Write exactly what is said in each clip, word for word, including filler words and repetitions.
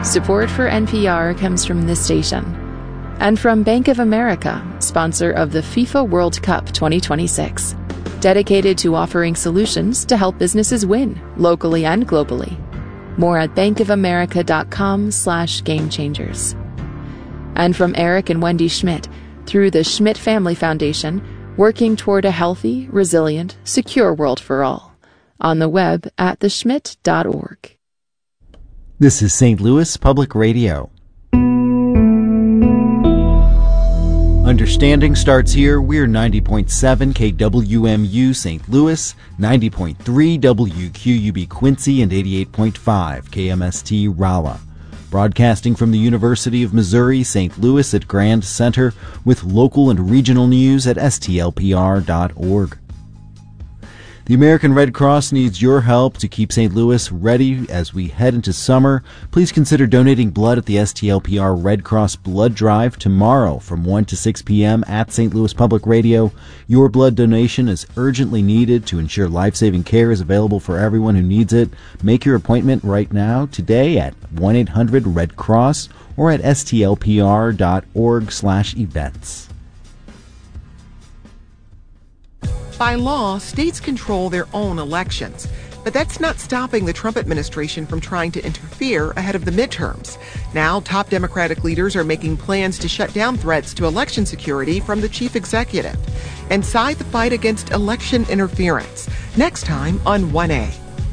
Support for N P R comes from this station and from Bank of America, sponsor of the FIFA World Cup twenty twenty-six, dedicated to offering solutions to help businesses win locally and globally. More at bankofamerica.com slash game changers. And from Eric and Wendy Schmidt through the Schmidt Family Foundation, working toward a healthy, resilient, secure world for all. On the web at the schmidt dot org. This is Saint Louis Public Radio. Understanding starts here. We're ninety point seven K W M U Saint Louis, ninety point three W Q U B Quincy, and eighty-eight point five K M S T Rolla. Broadcasting from the University of Missouri, Saint Louis at Grand Center, with local and regional news at S T L P R dot org. The American Red Cross needs your help to keep Saint Louis ready as we head into summer. Please consider donating blood at the S T L P R Red Cross Blood Drive tomorrow from one to six p.m. at Saint Louis Public Radio. Your blood donation is urgently needed to ensure life-saving care is available for everyone who needs it. Make your appointment right now, today, at one eight hundred red cross or at S T L P R dot org slash events. By law, states control their own elections, but that's not stopping the Trump administration from trying to interfere ahead of the midterms. Now, top Democratic leaders are making plans to shut down threats to election security from the chief executive. Inside the fight against election interference, next time on one A.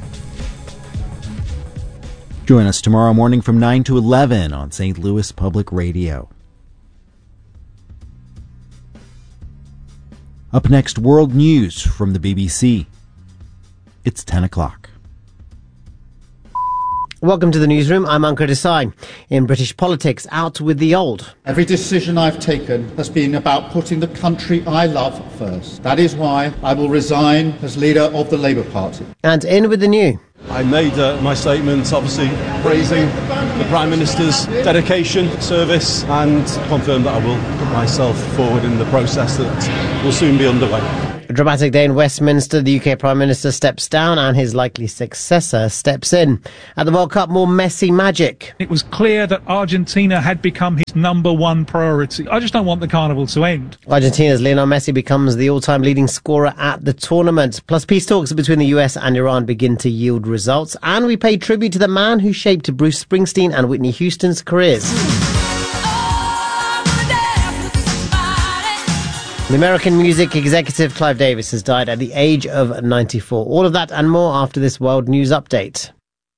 Join us tomorrow morning from nine to eleven on Saint Louis Public Radio. Up next, world news from the B B C. It's ten o'clock. Welcome to the newsroom. I'm Ankur Desai. In British politics, out with the old. Every decision I've taken has been about putting the country I love first. That is why I will resign as leader of the Labour Party. And in with the new. I made uh, my statement, obviously praising the Prime Minister's dedication, service, and confirmed that I will put myself forward in the process that will soon be underway. A dramatic day in Westminster. The U K Prime Minister steps down and his likely successor steps in. At the World Cup, more Messi magic. It was clear that Argentina had become his number one priority. I just don't want the carnival to end. Argentina's Lionel Messi becomes the all-time leading scorer at the tournament. Plus, peace talks between the U S and Iran begin to yield results. And we pay tribute to the man who shaped Bruce Springsteen and Whitney Houston's careers. The American music executive Clive Davis has died at the age of ninety-four. All of that and more after this World News Update.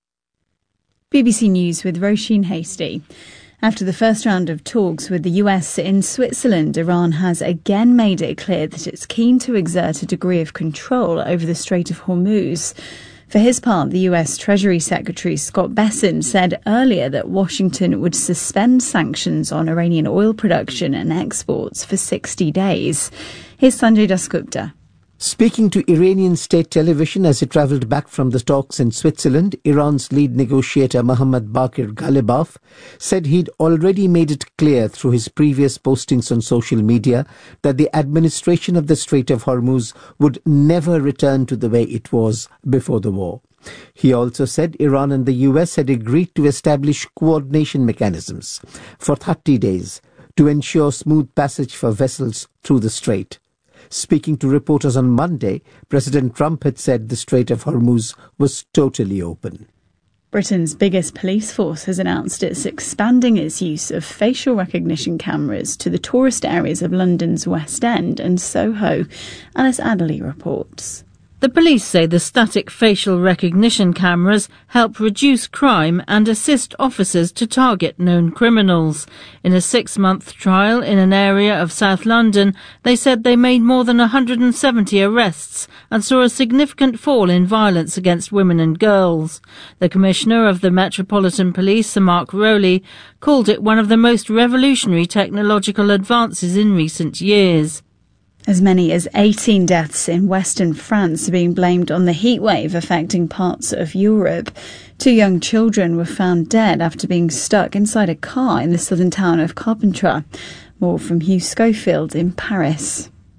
B B C News with Roisin Hasty. After the first round of talks with the U S in Switzerland, Iran has again made it clear that it's keen to exert a degree of control over the Strait of Hormuz. For his part, the U S Treasury Secretary Scott Bessent said earlier that Washington would suspend sanctions on Iranian oil production and exports for sixty days. Here's Sanjay Dasgupta. Speaking to Iranian state television as he travelled back from the talks in Switzerland, Iran's lead negotiator Mohammad Bakir Ghalibaf said he'd already made it clear through his previous postings on social media that the administration of the Strait of Hormuz would never return to the way it was before the war. He also said Iran and the U S had agreed to establish coordination mechanisms for thirty days to ensure smooth passage for vessels through the strait. Speaking to reporters on Monday, President Trump had said the Strait of Hormuz was totally open. Britain's biggest police force has announced it's expanding its use of facial recognition cameras to the tourist areas of London's West End and Soho. Alice Adderley reports. The police say the static facial recognition cameras help reduce crime and assist officers to target known criminals. In a six-month trial in an area of South London, they said they made more than one hundred seventy arrests and saw a significant fall in violence against women and girls. The Commissioner of the Metropolitan Police, Sir Mark Rowley, called it one of the most revolutionary technological advances in recent years. As many as eighteen deaths in western France are being blamed on the heatwave affecting parts of Europe. Two young children were found dead after being stuck inside a car in the southern town of Carpentras. More from Hugh Schofield in Paris.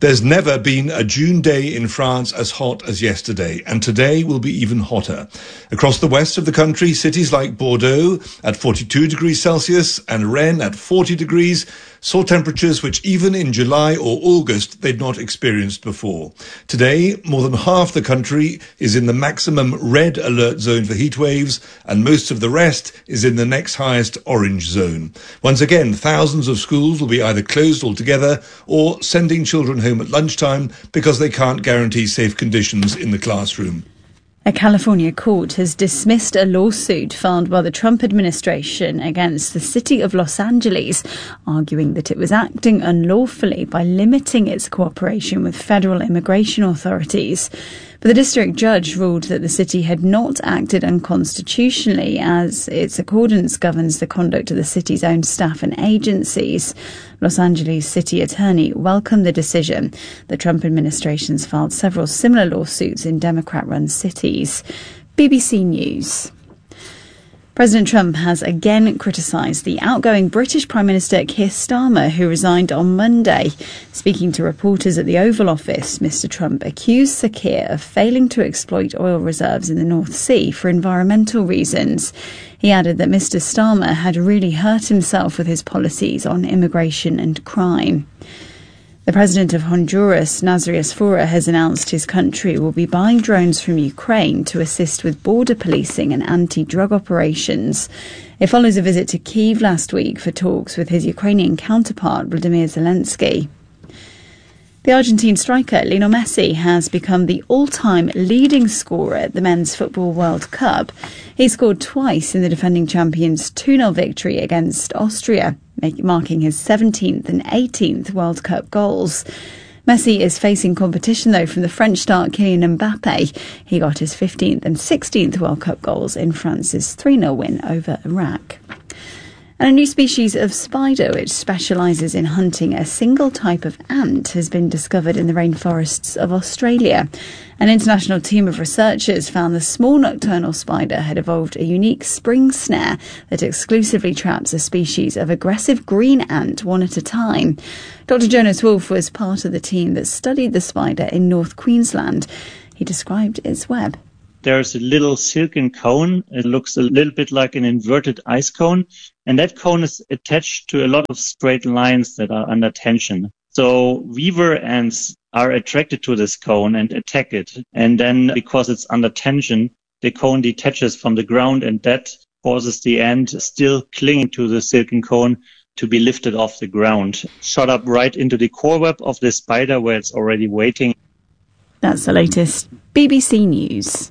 There's never been a June day in France as hot as yesterday, and today will be even hotter. Across the west of the country, cities like Bordeaux at forty-two degrees Celsius and Rennes at forty degrees saw temperatures which even in July or August they'd not experienced before. Today, more than half the country is in the maximum red alert zone for heat waves, and most of the rest is in the next highest orange zone. Once again, thousands of schools will be either closed altogether or sending children home at lunchtime because they can't guarantee safe conditions in the classroom. A California court has dismissed a lawsuit filed by the Trump administration against the city of Los Angeles, arguing that it was acting unlawfully by limiting its cooperation with federal immigration authorities. But the district judge ruled that the city had not acted unconstitutionally, as its accordance governs the conduct of the city's own staff and agencies. Los Angeles city attorney welcomed the decision. The Trump administration's filed several similar lawsuits in Democrat-run cities. B B C News. President Trump has again criticised the outgoing British Prime Minister Keir Starmer, who resigned on Monday. Speaking to reporters at the Oval Office, Mister Trump accused Sir Keir of failing to exploit oil reserves in the North Sea for environmental reasons. He added that Mister Starmer had really hurt himself with his policies on immigration and crime. The president of Honduras, Nazarias Fora, has announced his country will be buying drones from Ukraine to assist with border policing and anti-drug operations. It follows a visit to Kyiv last week for talks with his Ukrainian counterpart, Volodymyr Zelensky. The Argentine striker Lionel Messi has become the all-time leading scorer at the Men's Football World Cup. He scored twice in the defending champions' two nil victory against Austria, marking his seventeenth and eighteenth World Cup goals. Messi is facing competition, though, from the French star Kylian Mbappe. He got his fifteenth and sixteenth World Cup goals in France's three nil win over Iraq. And a new species of spider, which specialises in hunting a single type of ant, has been discovered in the rainforests of Australia. An international team of researchers found the small nocturnal spider had evolved a unique spring snare that exclusively traps a species of aggressive green ant one at a time. Doctor Jonas Wolff was part of the team that studied the spider in North Queensland. He described its web. There's a little silken cone. It looks a little bit like an inverted ice cone. And that cone is attached to a lot of straight lines that are under tension. So weaver ants are attracted to this cone and attack it. And then because it's under tension, the cone detaches from the ground, and that causes the ant still clinging to the silken cone to be lifted off the ground, shot up right into the core web of the spider where it's already waiting. That's the latest B B C News.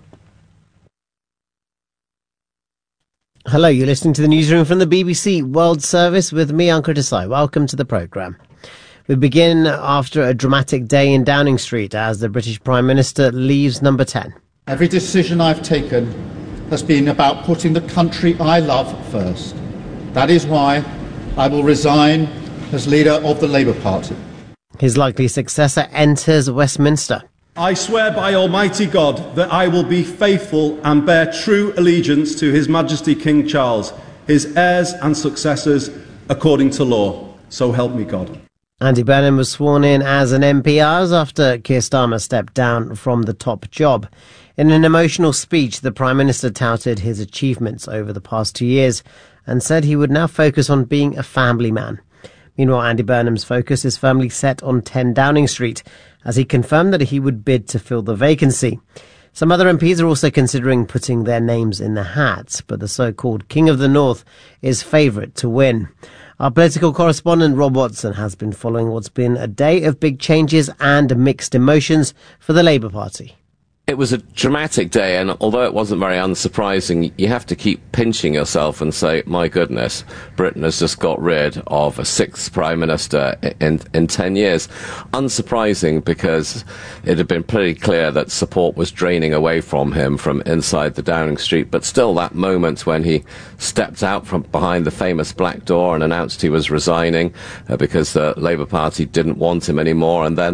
Hello, you're listening to the newsroom from the B B C World Service with me, Ankur Desai. Welcome to the programme. We begin after a dramatic day in Downing Street as the British Prime Minister leaves number ten. Every decision I've taken has been about putting the country I love first. That is why I will resign as leader of the Labour Party. His likely successor enters Westminster. I swear by Almighty God that I will be faithful and bear true allegiance to His Majesty King Charles, his heirs and successors, according to law. So help me God. Andy Burnham was sworn in as an M P hours after Keir Starmer stepped down from the top job. In an emotional speech, the Prime Minister touted his achievements over the past two years and said he would now focus on being a family man. Meanwhile, Andy Burnham's focus is firmly set on ten Downing Street, as he confirmed that he would bid to fill the vacancy. Some other M Ps are also considering putting their names in the hat, but the so-called King of the North is favourite to win. Our political correspondent Rob Watson has been following what's been a day of big changes and mixed emotions for the Labour Party. It was a dramatic day, and although it wasn't very unsurprising, you have to keep pinching yourself and say, my goodness, Britain has just got rid of a sixth Prime Minister in, in ten years. Unsurprising, because it had been pretty clear that support was draining away from him from inside the Downing Street, but still that moment when he stepped out from behind the famous black door and announced he was resigning uh, because the Labour Party didn't want him anymore, and then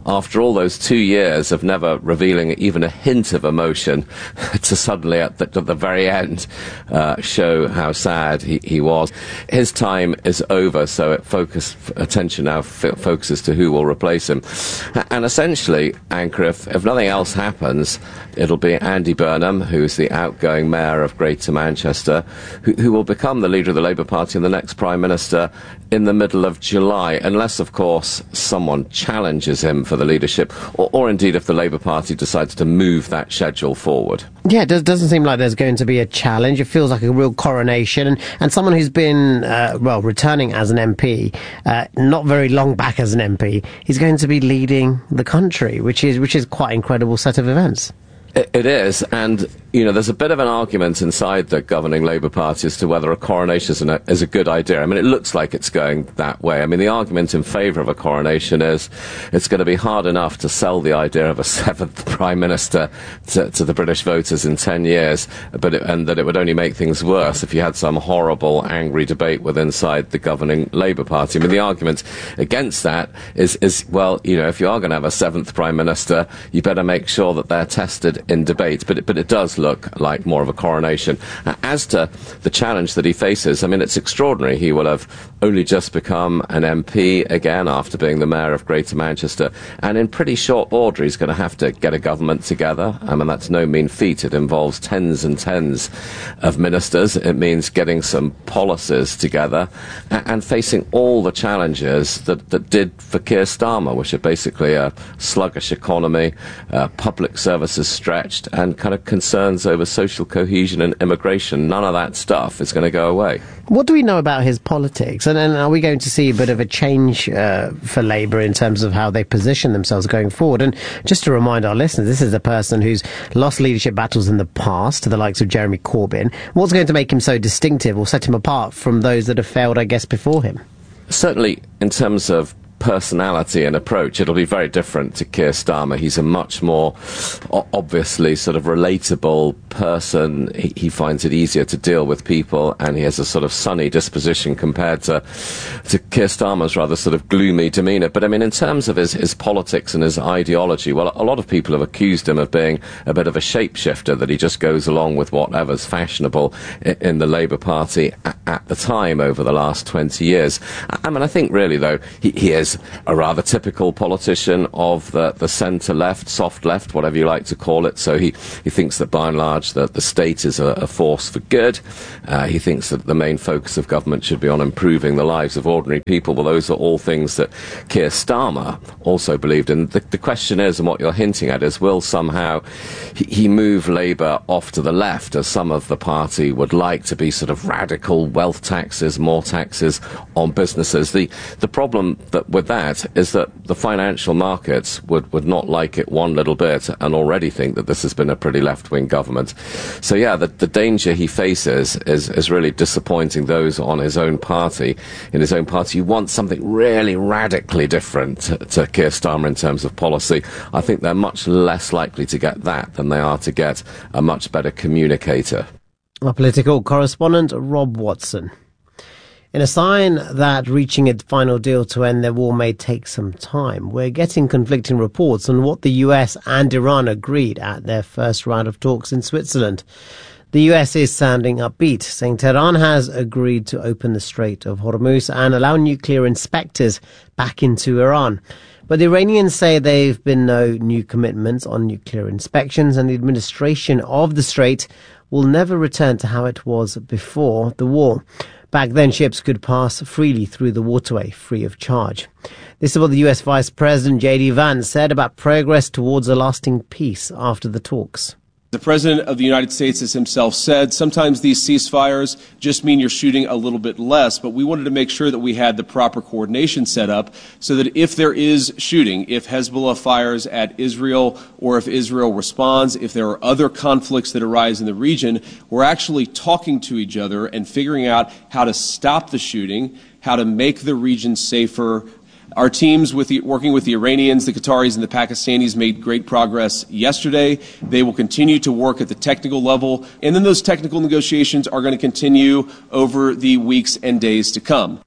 after all those two years of never revealing even a hint of emotion, to suddenly at the, at the very end uh, show how sad he, he was. His time is over, so it focus, attention now f- focuses to who will replace him. And essentially, Anchor, if, if nothing else happens, it'll be Andy Burnham, who's the outgoing mayor of Greater Manchester, who, who will become the leader of the Labour Party and the next Prime Minister in the middle of July, unless, of course, someone challenges him for the leadership, or, or indeed if the Labour Party decides to move that schedule forward. Yeah, it does, doesn't seem like there's going to be a challenge. It feels like a real coronation. And, and someone who's been, uh, well, returning as an M P, uh, not very long back as an M P, he's going to be leading the country, which is which is quite an incredible set of events. It, it is, and, you know, there's a bit of an argument inside the governing Labour Party as to whether a coronation is, an, is a good idea. I mean, it looks like it's going that way. I mean, the argument in favour of a coronation is it's going to be hard enough to sell the idea of a seventh Prime Minister to, to the British voters in ten years, but it, and that it would only make things worse if you had some horrible, angry debate with inside the governing Labour Party. I mean, the argument against that is, is well, you know, if you are going to have a seventh Prime Minister, you better make sure that they're tested in debate, but it, but it does look like more of a coronation. Uh, as to the challenge that he faces, I mean, it's extraordinary. He will have only just become an M P again after being the mayor of Greater Manchester, and in pretty short order he's going to have to get a government together. I mean, that's no mean feat. It involves tens and tens of ministers. It means getting some policies together and, and facing all the challenges that, that did for Keir Starmer, which are basically a sluggish economy, uh, public services stretched, and kind of concerns over social cohesion and immigration. None of that stuff is going to go away. What do we know about his politics? And, and are we going to see a bit of a change uh, for Labour in terms of how they position themselves going forward? And just to remind our listeners, this is a person who's lost leadership battles in the past to the likes of Jeremy Corbyn. What's going to make him so distinctive or set him apart from those that have failed, I guess, before him? Certainly, in terms of personality and approach, it'll be very different to Keir Starmer. He's a much more o- obviously sort of relatable person. He, he finds it easier to deal with people, and he has a sort of sunny disposition compared to to Keir Starmer's rather sort of gloomy demeanour. But I mean, in terms of his, his politics and his ideology, well, a lot of people have accused him of being a bit of a shapeshifter, that he just goes along with whatever's fashionable in, in the Labour Party at, at the time over the last twenty years. I mean, I think really, though, he, he is a rather typical politician of the, the centre-left, soft-left, whatever you like to call it. So he, he thinks that, by and large, that the state is a, a force for good. Uh, he thinks that the main focus of government should be on improving the lives of ordinary people. Well, those are all things that Keir Starmer also believed in. The, the question is, and what you're hinting at, is will somehow he, he move Labour off to the left, as some of the party would like, to be sort of radical wealth taxes, more taxes on businesses. The, the problem that with that is that the financial markets would, would not like it one little bit, and already think that this has been a pretty left-wing government. So yeah, the, the danger he faces is, is really disappointing those on his own party. In his own party, you want something really radically different to, to Keir Starmer in terms of policy. I think they're much less likely to get that than they are to get a much better communicator. Our political correspondent, Rob Watson. In a sign that reaching a final deal to end their war may take some time, we're getting conflicting reports on what the U S and Iran agreed at their first round of talks in Switzerland. The U S is sounding upbeat, saying Tehran has agreed to open the Strait of Hormuz and allow nuclear inspectors back into Iran. But the Iranians say there have been no new commitments on nuclear inspections, and the administration of the strait will never return to how it was before the war. Back then, ships could pass freely through the waterway, free of charge. This is what the U S Vice President J D Vance said about progress towards a lasting peace after the talks. The President of the United States has himself said sometimes these ceasefires just mean you're shooting a little bit less, but we wanted to make sure that we had the proper coordination set up so that if there is shooting, if Hezbollah fires at Israel or if Israel responds, if there are other conflicts that arise in the region, we're actually talking to each other and figuring out how to stop the shooting, how to make the region safer. Our teams with the, working with the Iranians, the Qataris, and the Pakistanis made great progress yesterday. They will continue to work at the technical level, and then those technical negotiations are going to continue over the weeks and days to come.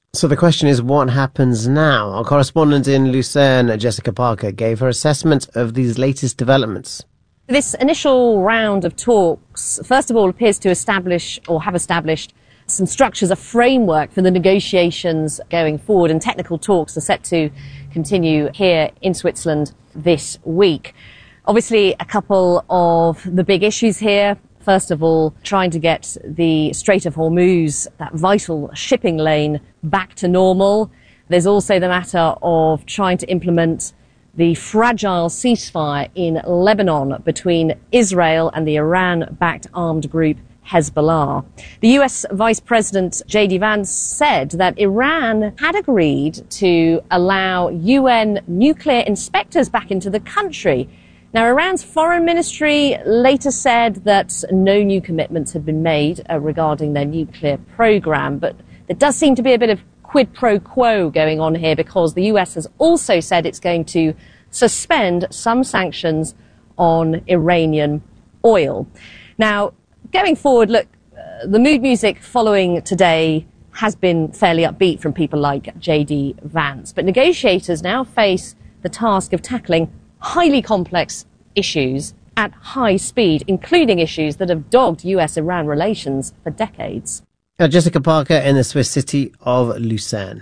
So the question is, what happens now? Our correspondent in Lucerne, Jessica Parker, gave her assessment of these latest developments. This initial round of talks, first of all, appears to establish or have established some structures, a framework for the negotiations going forward, and technical talks are set to continue here in Switzerland this week. Obviously, a couple of the big issues here. First of all, trying to get the Strait of Hormuz, that vital shipping lane, back to normal. There's also the matter of trying to implement the fragile ceasefire in Lebanon between Israel and the Iran-backed armed group Hezbollah. The U S Vice President J D Vance said that Iran had agreed to allow U N nuclear inspectors back into the country. Now, Iran's foreign ministry later said that no new commitments had been made uh, regarding their nuclear program, but there does seem to be a bit of quid pro quo going on here, because the U S has also said it's going to suspend some sanctions on Iranian oil. Now, going forward, look, uh, the mood music following today has been fairly upbeat from people like J D Vance, but negotiators now face the task of tackling highly complex issues at high speed, including issues that have dogged U S Iran relations for decades. Now, Jessica Parker in the Swiss city of Lucerne.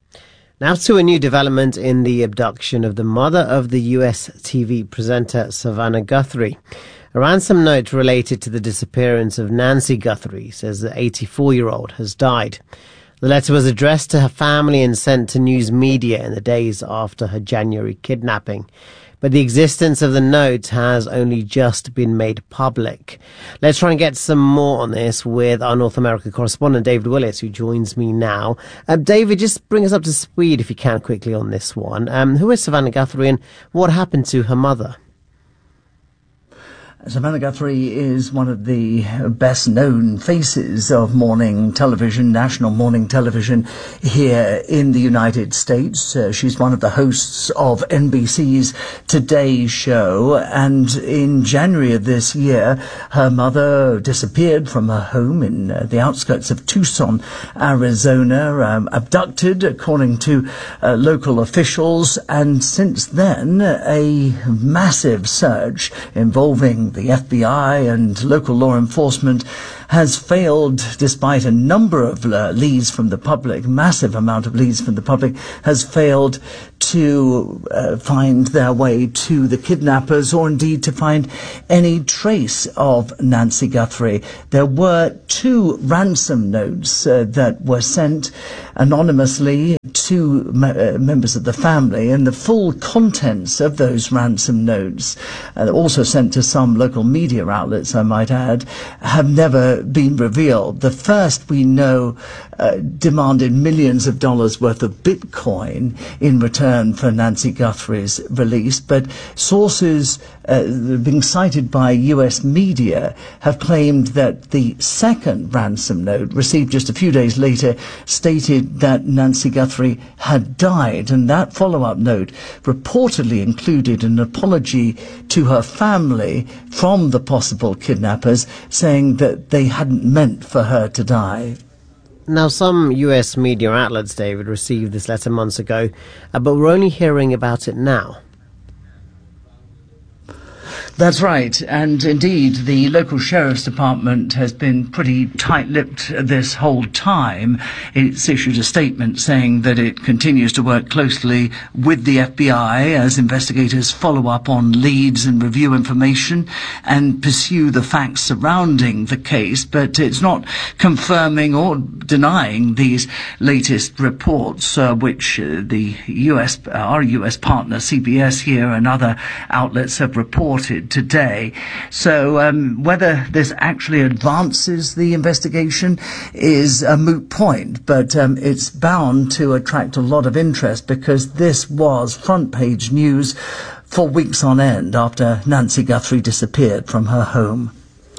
Now to a new development in the abduction of the mother of the U S T V presenter Savannah Guthrie. A ransom note related to the disappearance of Nancy Guthrie says the eighty-four-year-old has died. The letter was addressed to her family and sent to news media in the days after her January kidnapping. But the existence of the note has only just been made public. Let's try and get some more on this with our North America correspondent, David Willis, who joins me now. Uh, David, just bring us up to speed, if you can, quickly on this one. Um, who is Savannah Guthrie and what happened to her mother? Savannah Guthrie is one of the best-known faces of morning television, national morning television here in the United States. Uh, she's one of the hosts of N B C's Today Show, and in January of this year, her mother disappeared from her home in uh, the outskirts of Tucson, Arizona, um, abducted, according to uh, local officials, and since then, a massive search involving the F B I and local law enforcement has failed, despite a number of uh, leads from the public, massive amount of leads from the public, has failed to uh, find their way to the kidnappers or indeed to find any trace of Nancy Guthrie. There were two ransom notes uh, that were sent anonymously to me- uh, members of the family, and the full contents of those ransom notes, uh, also sent to some local media outlets, I might add, have never been revealed. The first, we know, uh, demanded millions of dollars worth of Bitcoin in return for Nancy Guthrie's release, but sources uh, being cited by U S media have claimed that the second ransom note, received just a few days later, stated that Nancy Guthrie had died, and that follow-up note reportedly included an apology to her family from the possible kidnappers, saying that they hadn't meant for her to die. Now, some U S media outlets, David, received this letter months ago, uh, but we're only hearing about it now. That's right, and indeed the local sheriff's department has been pretty tight-lipped this whole time. It's issued a statement saying that it continues to work closely with the F B I as investigators follow up on leads and review information and pursue the facts surrounding the case, but it's not confirming or denying these latest reports, uh, which uh, the U S, uh, our U S partner C B S here and other outlets have reported today. So um, whether this actually advances the investigation is a moot point, but um, it's bound to attract a lot of interest because this was front page news for weeks on end after Nancy Guthrie disappeared from her home.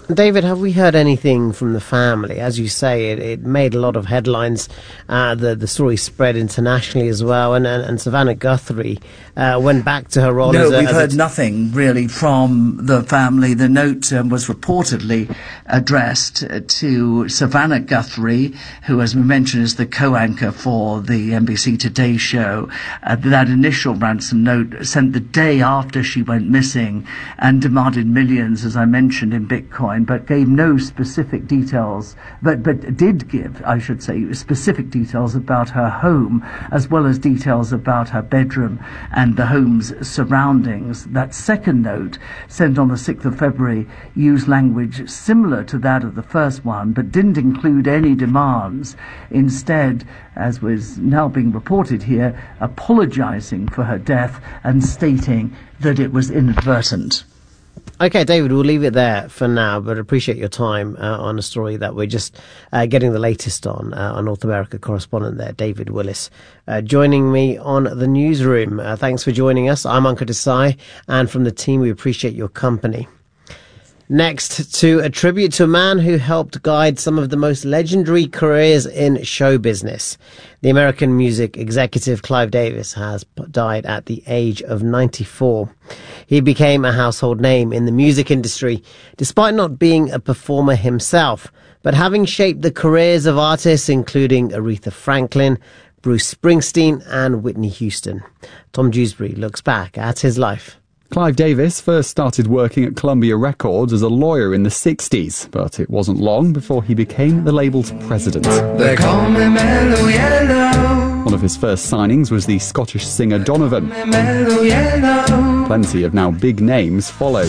David, have we heard anything from the family? As you say, it, it made a lot of headlines. Uh, the the story spread internationally as well. And and, and Savannah Guthrie uh, went back to her role. No, as a, we've as heard a nothing really from the family. The note um, was reportedly addressed uh, to Savannah Guthrie, who, as we mentioned, is the co-anchor for the N B C Today show. Uh, that initial ransom note sent the day after she went missing and demanded millions, as I mentioned, in Bitcoin, but gave no specific details, but, but did give, I should say, specific details about her home, as well as details about her bedroom and the home's surroundings. That second note, sent on the sixth of February, used language similar to that of the first one, but didn't include any demands. Instead, as was now being reported here, apologizing for her death and stating that it was inadvertent. Okay, David, we'll leave it there for now, but appreciate your time uh, on a story that we're just uh, getting the latest on. Uh, our North America correspondent there, David Willis, uh, joining me on the newsroom. Uh, thanks for joining us. I'm Ankur Desai, and from the team, we appreciate your company. Next, to a tribute to a man who helped guide some of the most legendary careers in show business. The American music executive Clive Davis has died at the age of ninety-four. He became a household name in the music industry, despite not being a performer himself, but having shaped the careers of artists including Aretha Franklin, Bruce Springsteen and Whitney Houston. Tom Dewsbury looks back at his life. Clive Davis first started working at Columbia Records as a lawyer in the sixties, but it wasn't long before he became the label's president. They call me Mellow Yellow. One of his first signings was the Scottish singer Donovan. Mellow Yellow. Plenty of now big names followed.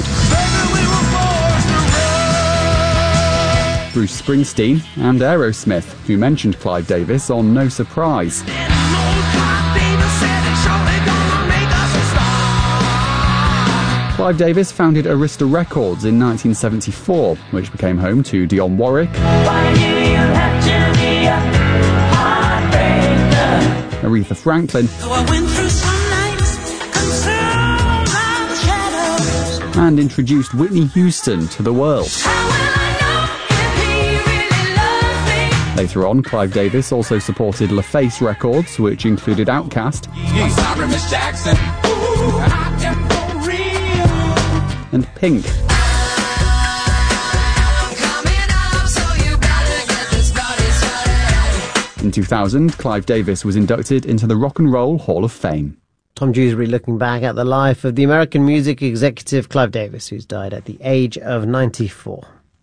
Bruce Springsteen and Aerosmith, who mentioned Clive Davis on No Surprise. Clive Davis founded Arista Records in nineteen seventy-four, which became home to Dionne Warwick, Aretha Franklin, and introduced Whitney Houston to the world. Later on, Clive Davis also supported LaFace Records, which included Outkast and Pink. In two thousand, Clive Davis was inducted into the Rock and Roll Hall of Fame. Tom Dewsbury looking back at the life of the American music executive Clive Davis, who's died at the age of ninety-four.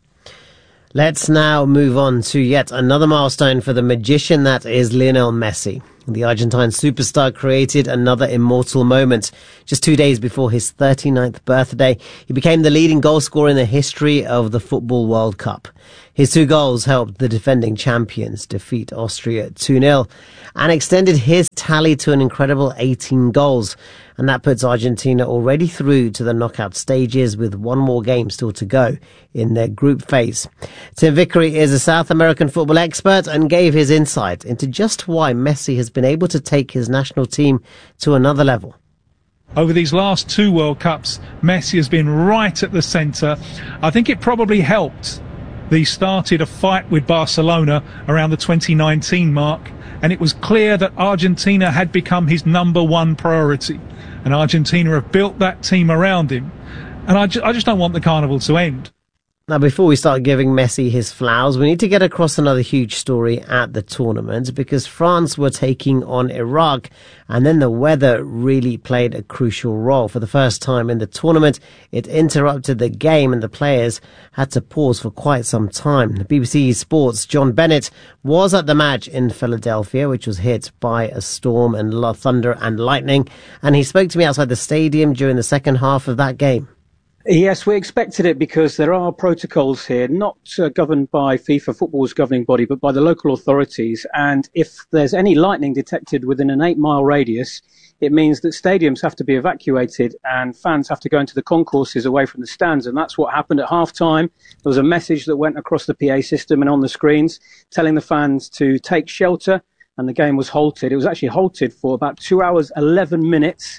Let's now move on to yet another milestone for the magician that is Lionel Messi. The Argentine superstar created another immortal moment. Just two days before his thirty-ninth birthday, he became the leading goal scorer in the history of the Football World Cup. His two goals helped the defending champions defeat Austria two nil and extended his tally to an incredible eighteen goals. And that puts Argentina already through to the knockout stages with one more game still to go in their group phase. Tim Vickery is a South American football expert and gave his insight into just why Messi has been able to take his national team to another level. Over these last two World Cups, Messi has been right at the centre. I think it probably helped that he started a fight with Barcelona around the twenty nineteen mark, and it was clear that Argentina had become his number one priority. And Argentina have built that team around him. And I, ju- I just don't want the carnival to end. Now, before we start giving Messi his flowers, we need to get across another huge story at the tournament, because France were taking on Iraq, and then the weather really played a crucial role. For the first time in the tournament, it interrupted the game and the players had to pause for quite some time. The B B C Sports' John Bennett was at the match in Philadelphia, which was hit by a storm and thunder and lightning, and he spoke to me outside the stadium during the second half of that game. Yes, we expected it because there are protocols here, not uh, governed by FIFA, football's governing body, but by the local authorities. And if there's any lightning detected within an eight-mile radius, it means that stadiums have to be evacuated and fans have to go into the concourses away from the stands. And that's what happened at half-time. There was a message that went across the P A system and on the screens telling the fans to take shelter, and the game was halted. It was actually halted for about two hours, eleven minutes.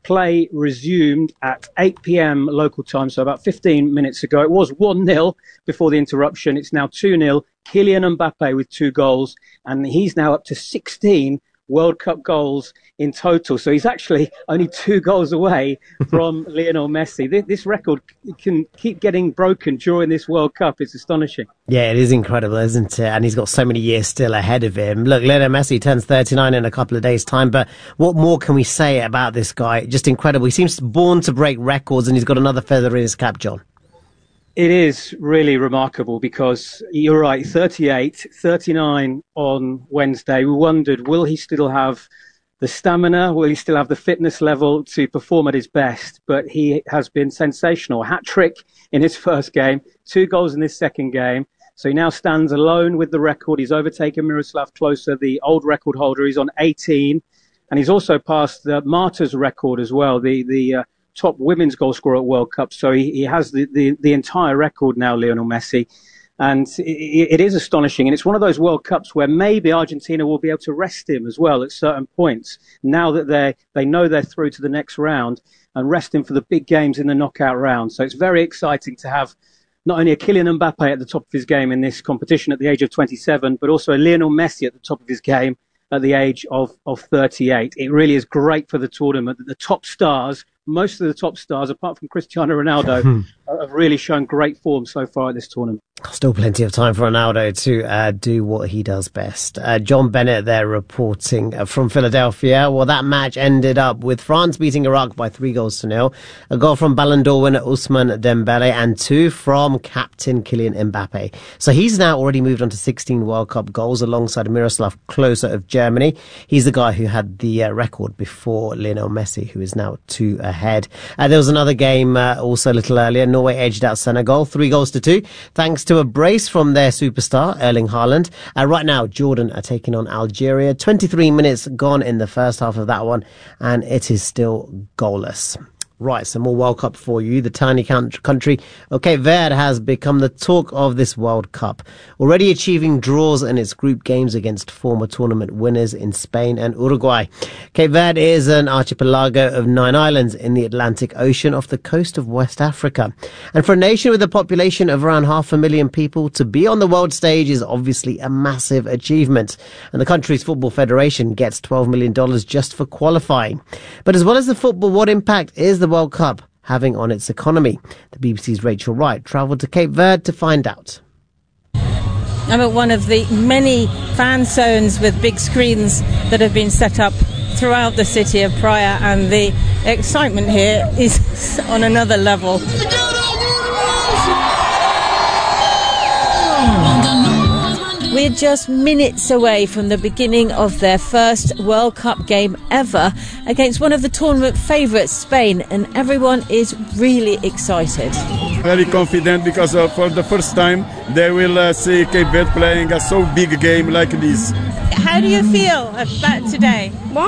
play resumed at eight p.m. local time, so about fifteen minutes ago. It was one nil before the interruption. It's now two nil. Kylian Mbappe with two goals, and he's now up to sixteen World Cup goals in total. So he's actually only two goals away from Lionel Messi. This, this record can keep getting broken during this World Cup. It's astonishing. Yeah, it is incredible, isn't it? And he's got so many years still ahead of him. Look, Lionel Messi turns thirty-nine in a couple of days' time, but what more can we say about this guy? Just incredible. He seems born to break records, and he's got another feather in his cap, John. It is really remarkable because you're right, thirty-eight, thirty-nine on Wednesday. We wondered, will he still have the stamina? Will he still have the fitness level to perform at his best? But he has been sensational. Hat-trick in his first game, two goals in his second game. So he now stands alone with the record. He's overtaken Miroslav Klose, the old record holder. He's on eighteen. And he's also passed the Marta's record as well, the, the uh, top women's goal scorer at World Cup. So he, he has the, the, the entire record now, Lionel Messi. And it, it is astonishing. And it's one of those World Cups where maybe Argentina will be able to rest him as well at certain points, now that they they know they're through to the next round, and rest him for the big games in the knockout round. So it's very exciting to have not only a Kylian Mbappe at the top of his game in this competition at the age of twenty-seven, but also a Lionel Messi at the top of his game at the age of, of thirty-eight. It really is great for the tournament that the top stars, most of the top stars, apart from Cristiano Ronaldo, have really shown great form so far at this tournament. Still plenty of time for Ronaldo to uh, do what he does best. Uh, John Bennett there reporting uh, from Philadelphia. Well, that match ended up with France beating Iraq by three goals to nil. A goal from Ballon d'Or winner Ousmane Dembele and two from captain Kylian Mbappe. So he's now already moved on to sixteen World Cup goals alongside Miroslav Klose of Germany. He's the guy who had the uh, record before Lionel Messi, who is now two ahead. Uh, there was another game uh, also a little earlier. Norway edged out Senegal, three goals to two, thanks to a brace from their superstar, Erling Haaland. Uh, right now, Jordan are taking on Algeria. twenty-three minutes gone in the first half of that one, and it is still goalless. Right, some more World Cup for you. The tiny country of Cape Verde has become the talk of this World Cup, already achieving draws in its group games against former tournament winners in Spain and Uruguay. Cape Verde is an archipelago of nine islands in the Atlantic Ocean off the coast of West Africa. And for a nation with a population of around half a million people, to be on the world stage is obviously a massive achievement. And the country's football federation gets twelve million dollars just for qualifying. But as well as the football, what impact is the World Cup having on its economy? The B B C's Rachel Wright travelled to Cape Verde to find out. I'm at one of the many fan zones with big screens that have been set up throughout the city of Praia, and the excitement here is on another level. We're just minutes away from the beginning of their first World Cup game ever against one of the tournament favourites, Spain, and everyone is really excited. Very confident because uh, for the first time they will uh, see Cape Verde playing a so big game like this. How do you feel about today?